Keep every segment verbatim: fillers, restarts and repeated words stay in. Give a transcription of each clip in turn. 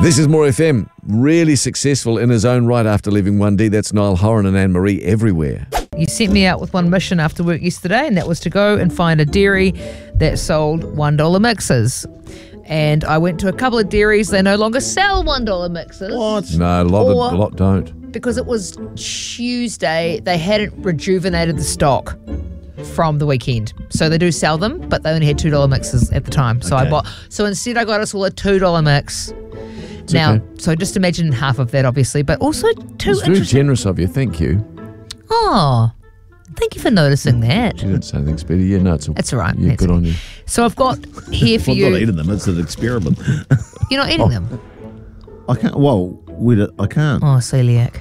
This is More F M. Really successful in his own right after leaving one D. That's Niall Horan and Anne-Marie everywhere. You sent me out with one mission after work yesterday, and that was to go and find a dairy that sold one dollar mixes. And I went to a couple of dairies. They no longer sell one dollar mixes. What? No, a lot, Or- of, a lot don't. Because it was Tuesday, they hadn't rejuvenated the stock from the weekend. So they do sell them, but they only had two dollar mixes at the time. So Okay. I bought. So instead I got us all a two dollar mix. Now, okay. so just imagine half of that, obviously, but also two It's very interesting. generous of you. Thank you. Oh, thank you for noticing that. You didn't say anything, Speedy. Yeah, no, it's, It's all right. Yeah, That's good okay. on you. So I've got here for I'm you. not eating them. It's an experiment. You're not eating them. I can't. Well, we. don't- I can't. Oh, celiac.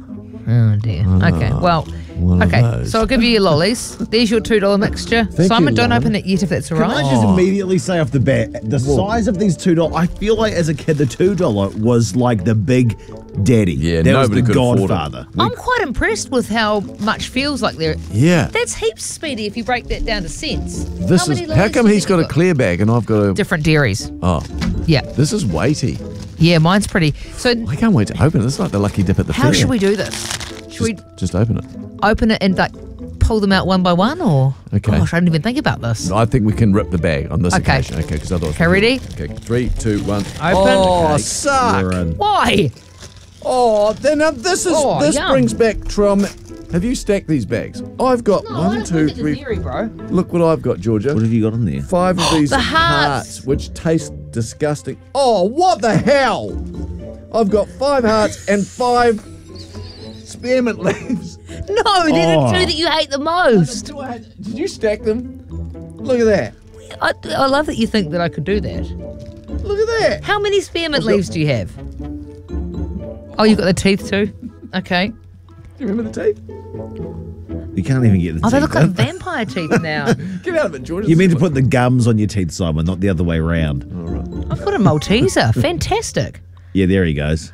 Oh dear. Okay. Well. one of Okay. those. So I'll give you your lollies. There's your two dollar mixture. Thank Simon, you, don't Lauren. open it yet if that's all Can right. I just immediately say off the bat, the size of these two dollars? I feel like as a kid, the two dollar was like the big daddy. Yeah, that nobody was the could afford it. Godfather. I'm quite impressed with how much feels like there. Yeah. That's heaps, Speedy, if you break that down to cents. This how is. many How lollies come do you he's think got a you've clear bag and I've got a. Different dairies. Oh, Yeah. this is weighty. Yeah, mine's pretty. So I can't wait to open it. This is like the lucky dip at the how fair. should we do this? Should we Just, just open it. open it and like pull them out one by one, or? Okay. Gosh, I didn't even think about this. I think we can rip the bag on this Okay. occasion. Okay, because I thought. Okay, ready? Okay, three, two, one. Open. Oh, Okay. suck! We're in. Why? Oh, then now this is Oh, this yum. brings back trauma. Have you stacked these bags? I've got one, two, three. Dairy, bro. Look what I've got, Georgia. What have you got in there? Five of these The hearts. which taste disgusting. Oh, what the hell? I've got five hearts and five spearmint leaves. No, they're Oh. the two that you hate the most. Do I- Did you stack them? Look at that. I, I love that you think that I could do that. Look at that. How many spearmint I've got- leaves do you have? Oh, you've got the teeth too? Okay. Do you remember the teeth? You can't even get the Oh, they teeth look like in. vampire teeth now. Get out of it, Georgia. You mean to put the gums on your teeth, Simon, not the other way around. All right. I've got a Malteser. Fantastic. Yeah, there he goes.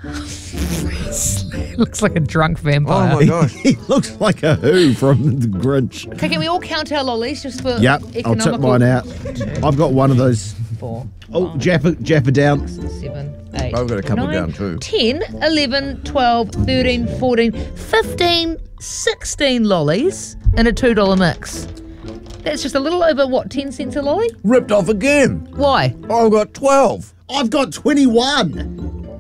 Looks like a drunk vampire. Oh my gosh. He looks like a Who from the Grinch. Okay, can we all count our lollies just for Yep, I'll economical? tip mine out. I've got one of those. Four, Oh, Japper, Japper down. seven, eight, I've got a couple nine, down too. ten, eleven, twelve, thirteen, fourteen, fifteen, sixteen lollies in a two dollar mix. That's just a little over, what, ten cents a lolly? Ripped off again. Why? I've got twelve. I've got twenty-one.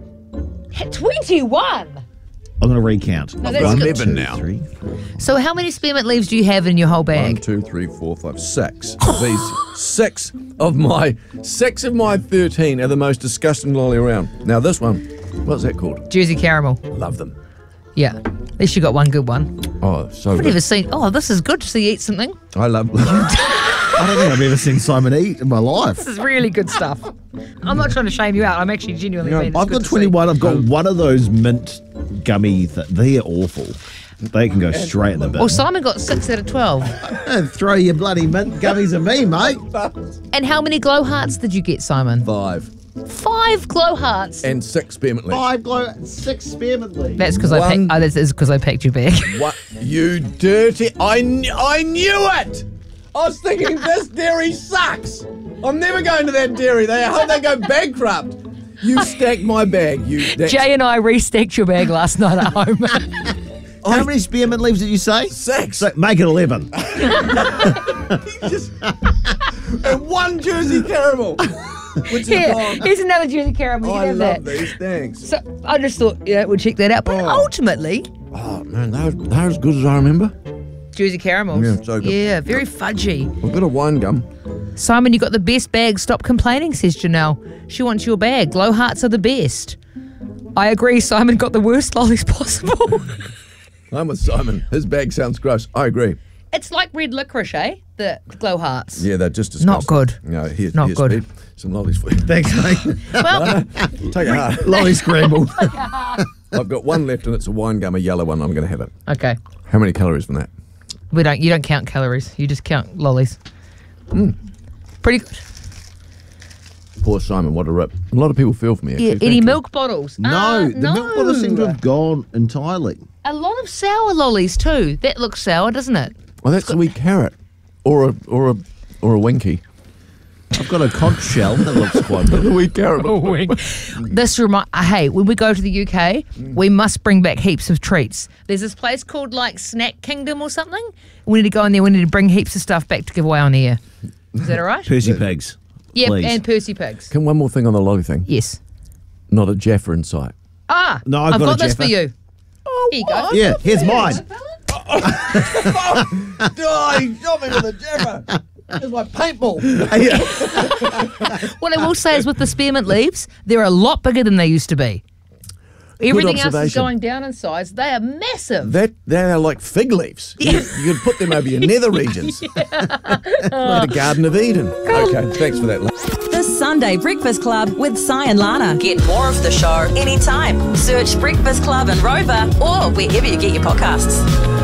twenty-one! I'm going to recount. No, I've that's got good. eleven now. Three. So how many spearmint leaves do you have in your whole One, bag? two, three, four, five, six. Of these six of my six of my thirteen are the most disgusting lolly around. Now this one, what's that called? Jersey caramel. Love them. Yeah. At least you got one good one. Oh, so I've good. never seen. Oh, this is good to see you eat something. I love. I don't think I've ever seen Simon eat in my life. This is really good stuff. I'm not trying to shame you out. I'm actually genuinely No, mean. It's I've good got to see. twenty-one. I've got one of those mint gummy. Th- they are awful. They can go straight in the bin. Well, Simon got six out of twelve. Eh, throw your bloody mint gummies at me, mate. And how many glow hearts did you get, Simon? Five Five glow hearts. and six spearmint leaves. Five glow, six spearmint leaves. That's because I One- packed. Oh, that's because I packed your bag. What? You dirty! I kn- I knew it. I was thinking this dairy sucks. I'm never going to that dairy. They I hope they go bankrupt. You stacked my bag. You. That's Jay and I restacked your bag last night at home. How many spearmint leaves did you say? six. So, make it eleven. Just- and one Jersey caramel, which is Here, gone. here's another Jersey caramel. You I can have love that. these. Thanks. So I just thought, yeah, we'll check that out. But Oh. ultimately, Oh man, they're, they're as good as I remember. Jersey caramels. Yeah, so good. Yeah, very fudgy. I've got a wine gum. Simon, you got the best bag. Stop complaining, says Janelle. She wants your bag. Glow hearts are the best. I agree. Simon got the worst lollies possible. I'm with Simon. His bag sounds gross. I agree. It's like red licorice, eh? The glow hearts. Yeah, they're just disgusting. Not good. No, here's, Not here's good. Pete. Some lollies for you. Thanks, mate. Well, Take a heart. Lolly scrambled. I've got one left and it's a wine gum, a yellow one. I'm going to have it. okay. How many calories from that? We don't. You don't count calories. You just count lollies. Pretty good. Poor Simon, what a rip. A lot of people feel for me. Actually. Yeah. Thank Any you. milk bottles? No, Uh, the milk bottles seem to have gone entirely. A lot of sour lollies too. That looks sour, doesn't it? Well, that's a wee carrot, or a or a or a winky. I've got a conch shell that looks quite good. We carrot. This remind. Uh, hey, when we go to the U K, we must bring back heaps of treats. There's this place called like Snack Kingdom or something. We need to go in there. We need to bring heaps of stuff back to give away on air. Is that all right? Percy Pigs. Yep, please. and Percy Pigs. Can one more thing on the lolly thing? Yes. Not a Jaffa in sight. Ah, No, I've I've got got, a this Jaffa. for you. Oh, Here you go. Yeah, here's mine. Oh, he shot me with a Jaffa. It's like paintball. What I will say is with the spearmint leaves, they're a lot bigger than they used to be. Everything else is observation. going down in size. They are massive. That they're like fig leaves. You, you could put them over your nether regions. Like the Garden of Eden. Okay, thanks for that. The Sunday Breakfast Club with Si and Lana. Get more of the show anytime. Search Breakfast Club and Rover or wherever you get your podcasts.